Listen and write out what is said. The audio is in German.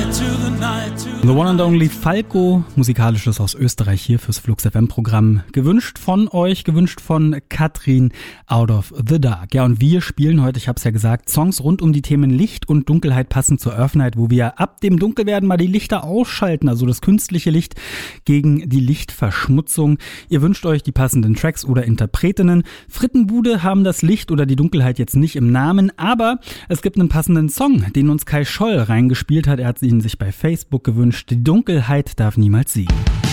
The One and Only Falco, musikalisches aus Österreich hier fürs Flux FM Programm. Gewünscht von euch, gewünscht von Katrin, Out of the Dark. Ja, und wir spielen heute, ich habe es ja gesagt, Songs rund um die Themen Licht und Dunkelheit passend zur Earth Night, wo wir ab dem Dunkelwerden mal die Lichter ausschalten, also das künstliche Licht gegen die Lichtverschmutzung. Ihr wünscht euch die passenden Tracks oder Interpretinnen. Frittenbude haben das Licht oder die Dunkelheit jetzt nicht im Namen, aber es gibt einen passenden Song, den uns Kai Scholl reingespielt hat. Er hat ihn sich bei Facebook gewünscht. Die Dunkelheit darf niemals siegen.